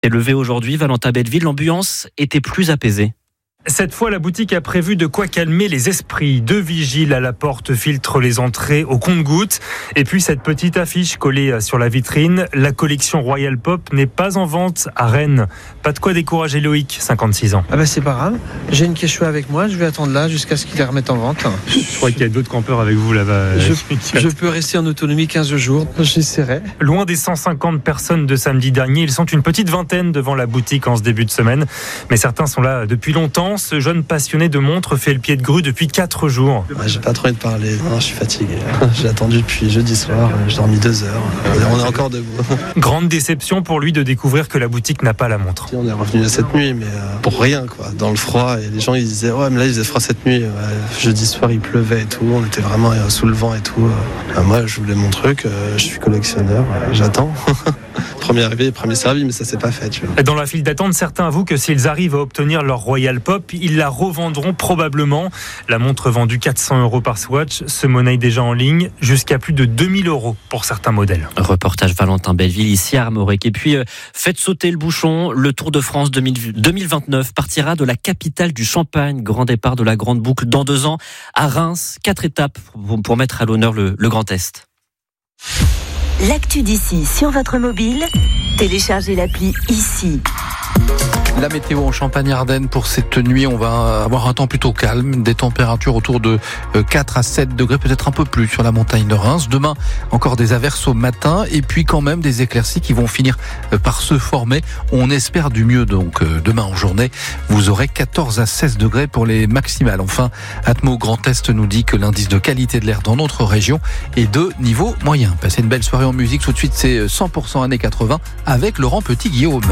Et levé aujourd'hui, Valentin Belleville, l'ambiance était plus apaisée. Cette fois, la boutique a prévu de quoi calmer les esprits. 2 vigiles à la porte filtrent les entrées au compte-gouttes. Et puis cette petite affiche collée sur la vitrine. La collection Royal Pop n'est pas en vente à Rennes. Pas de quoi décourager Loïc, 56 ans. C'est pas grave. J'ai une quechua avec moi. Je vais attendre là jusqu'à ce qu'ils les remettent en vente. Je crois qu'il y a d'autres campeurs avec vous là-bas. Je peux rester en autonomie 15 jours. J'essaierai. Loin des 150 personnes de samedi dernier, ils sont une petite vingtaine devant la boutique en ce début de semaine. Mais certains sont là depuis longtemps. Ce jeune passionné de montres fait le pied de grue depuis 4 jours. J'ai pas trop envie de parler. Non, je suis fatigué. J'ai attendu depuis jeudi soir. J'ai dormi 2 heures. On est encore debout. Grande déception pour lui de découvrir que la boutique n'a pas la montre. On est revenu cette nuit, mais pour rien, quoi. Dans le froid. Et les gens ils disaient ouais, mais là il faisait froid cette nuit. Jeudi soir il pleuvait et tout. On était vraiment sous le vent et tout. Moi je voulais mon truc. Je suis collectionneur. J'attends. Premier arrivé, premier servi, mais ça s'est pas fait. Tu vois. Dans la file d'attente, certains avouent que s'ils arrivent à obtenir leur Royal Pop, ils la revendront probablement. La montre vendue 400 € par Swatch se monnaie déjà en ligne jusqu'à plus de 2000 € pour certains modèles. Reportage Valentin Belleville ici à Armorec. Et puis, faites sauter le bouchon. Le Tour de France 2029 partira de la capitale du Champagne. Grand départ de la Grande Boucle dans 2 ans à Reims. 4 étapes pour mettre à l'honneur le Grand Est. L'actu d'ici sur votre mobile, téléchargez l'appli ici. La météo en Champagne-Ardenne pour cette nuit, on va avoir un temps plutôt calme, des températures autour de 4 à 7 degrés, peut-être un peu plus sur la montagne de Reims. Demain, encore des averses au matin et puis quand même des éclaircies qui vont finir par se former. On espère du mieux donc demain en journée. Vous aurez 14 à 16 degrés pour les maximales. Enfin, Atmo Grand Est nous dit que l'indice de qualité de l'air dans notre région est de niveau moyen. Passez une belle soirée en musique. Tout de suite, c'est 100% années 80 avec Laurent Petit-Guillaume.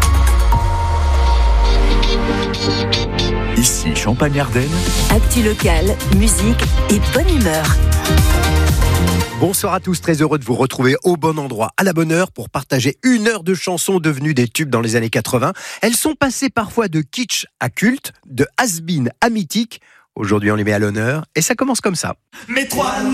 Ici Champagne-Ardenne. Actu locale, musique et bonne humeur. Bonsoir à tous, très heureux de vous retrouver au bon endroit, à la bonne heure, pour partager 1 heure de chansons devenues des tubes dans les années 80. Elles sont passées parfois de kitsch à culte, de has-been à mythique. Aujourd'hui, on les met à l'honneur et ça commence comme ça.